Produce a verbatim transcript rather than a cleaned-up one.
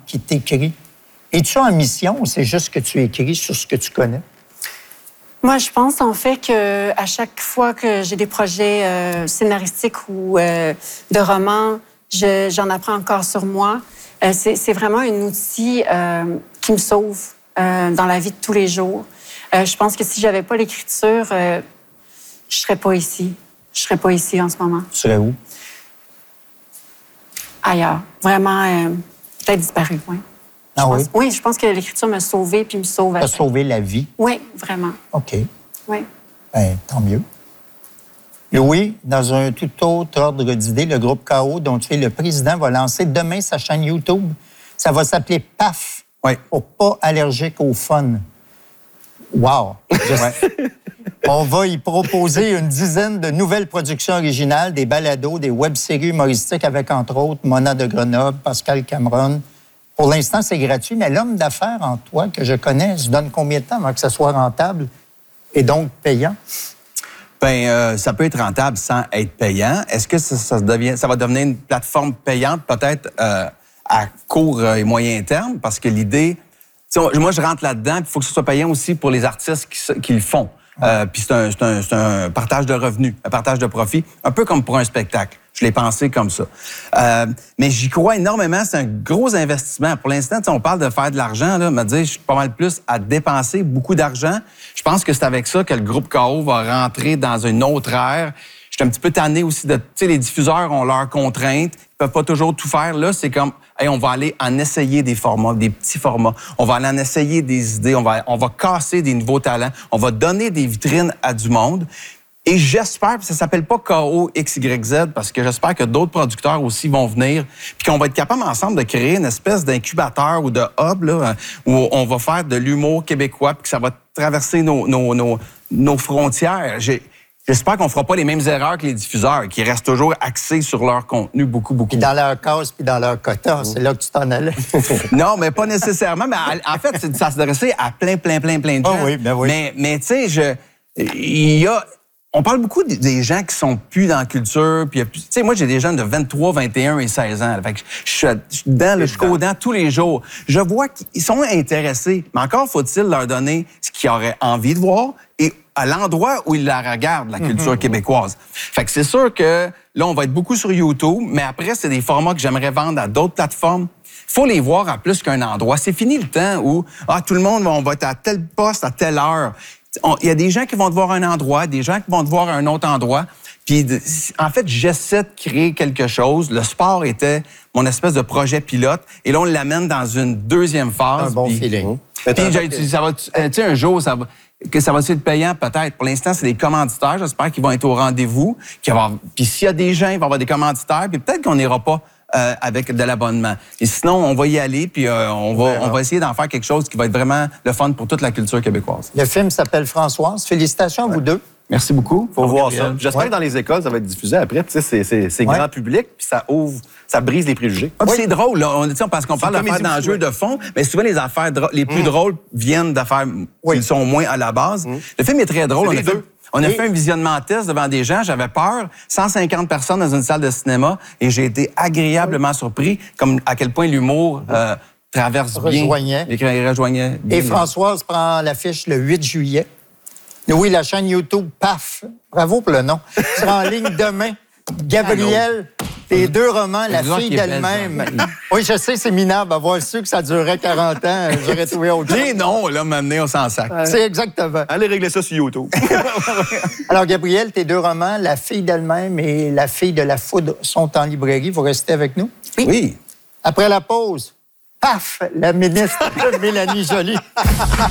qui t'écrit? Es-tu en mission ou c'est juste que tu écris sur ce que tu connais? Moi, je pense en fait que à chaque fois que j'ai des projets euh, scénaristiques ou euh, de romans, je, j'en apprends encore sur moi. Euh, c'est, c'est vraiment un outil euh, qui me sauve euh, dans la vie de tous les jours. Euh, je pense que si j'avais pas l'écriture, euh, je serais pas ici. Je serais pas ici en ce moment. Tu serais où? Ailleurs. Vraiment, euh, peut-être disparu, oui. Ah pense, oui? Oui, je pense que l'écriture m'a sauvée puis me sauve. T'as sauvé la vie? Oui, vraiment. OK. Oui. Bien, tant mieux. Louis, dans un tout autre ordre d'idées, le groupe K O, dont tu es le président, va lancer demain sa chaîne YouTube. Ça va s'appeler P A F, oui. pour pas allergique au fun. Wow! Ouais. On va y proposer une dizaine de nouvelles productions originales, des balados, des web-séries humoristiques avec, entre autres, Mona de Grenoble, Pascal Cameron. Pour l'instant, c'est gratuit, mais l'homme d'affaires en toi que je connais se donne combien de temps avant que ça soit rentable et donc payant? Bien, euh, ça peut être rentable sans être payant. Est-ce que ça, ça, devient, ça va devenir une plateforme payante peut-être euh, à court et moyen terme? Parce que l'idée... Moi, je rentre là-dedans, il faut que ce soit payant aussi pour les artistes qui, qui le font. Euh, puis c'est un, c'est, un, c'est un partage de revenus, un partage de profit, un peu comme pour un spectacle. Je l'ai pensé comme ça. Euh, mais j'y crois énormément. C'est un gros investissement. Pour l'instant, on parle de faire de l'argent. Là, me dire, je suis pas mal plus à dépenser beaucoup d'argent. Je pense que c'est avec ça que le groupe K O va rentrer dans une autre ère. Je suis un petit peu tanné aussi de... Tu sais, les diffuseurs ont leurs contraintes. Ils peuvent pas toujours tout faire. Là, c'est comme, hey, on va aller en essayer des formats, des petits formats. On va aller en essayer des idées. On va, on va casser des nouveaux talents. On va donner des vitrines à du monde. Et j'espère, puis ça s'appelle pas K O X Y Z, parce que j'espère que d'autres producteurs aussi vont venir, puis qu'on va être capable ensemble de créer une espèce d'incubateur ou de hub, là, où on va faire de l'humour québécois, puis que ça va traverser nos, nos, nos, nos frontières. J'ai, J'espère qu'on ne fera pas les mêmes erreurs que les diffuseurs, qui restent toujours axés sur leur contenu beaucoup, beaucoup. Puis dans leur case, puis dans leur quota, c'est là que tu t'en allais. Non, mais pas nécessairement. Mais en fait, c'est, ça s'adressait à plein, plein, plein, plein de gens. Oh oui, ben oui. Mais, mais tu sais, je, il y a... On parle beaucoup des gens qui sont plus dans la culture. Puis, tu sais, moi, j'ai des jeunes de vingt-trois, vingt et un et seize ans. Fait que je suis dans le jusqu'au-dent tous les jours. Je vois qu'ils sont intéressés. Mais encore faut-il leur donner ce qu'ils auraient envie de voir et à l'endroit où ils la regardent, la culture mm-hmm. québécoise. Fait que c'est sûr que là, on va être beaucoup sur YouTube. Mais après, c'est des formats que j'aimerais vendre à d'autres plateformes. Il faut les voir à plus qu'un endroit. C'est fini le temps où ah, tout le monde, on va être à tel poste, à telle heure. Il y a des gens qui vont te voir à un endroit, des gens qui vont te voir à un autre endroit. Puis, en fait, j'essaie de créer quelque chose. Le sport était mon espèce de projet pilote. Et là, on l'amène dans une deuxième phase. Un bon puis, feeling. Puis, que... ça va, tu sais, un jour, ça va, que ça va être payant, peut-être. Pour l'instant, c'est des commanditaires. J'espère qu'ils vont être au rendez-vous. Qu'il va avoir... Puis, s'il y a des gens, il va y avoir des commanditaires. Puis, peut-être qu'on n'ira pas Euh, avec de l'abonnement. Et sinon, on va y aller, puis euh, on, va, on va essayer d'en faire quelque chose qui va être vraiment le fun pour toute la culture québécoise. Le film s'appelle Françoise. Félicitations à ouais. vous deux. Merci beaucoup. Faut voir Gabriel. Ça. J'espère ouais. que dans les écoles, ça va être diffusé après. Tu sais, c'est, c'est, c'est ouais. grand public, puis ça ouvre, ça brise les préjugés. Ah, oui. C'est drôle, là. On, parce qu'on c'est parle d'affaires d'enjeux de fond, mais souvent les affaires les plus mmh. drôles viennent d'affaires oui. qui sont moins à la base. Mmh. Le film est très drôle. C'est on a fait, On a oui. fait un visionnement test devant des gens. J'avais peur. cent cinquante personnes dans une salle de cinéma. Et j'ai été agréablement oui. surpris comme à quel point l'humour euh, traverse rejoignait. bien. Il rejoignait. Bien. Et Françoise prend l'affiche le huit juillet. Oui, la chaîne YouTube, paf. Bravo pour le nom. Sera en ligne demain. Gabriel, tes deux romans, La fille d'elle-même. Oui, je sais, c'est minable. Avoir su que ça durait quarante ans, j'aurais trouvé autre chose. Les noms, là, maintenant, on s'en sac. C'est exactement. Allez régler ça sur YouTube. Alors, Gabriel, tes deux romans, La fille d'elle-même et La fille de la foudre, sont en librairie. Vous restez avec nous? Oui. oui. Après la pause, paf, la ministre Mélanie Joly.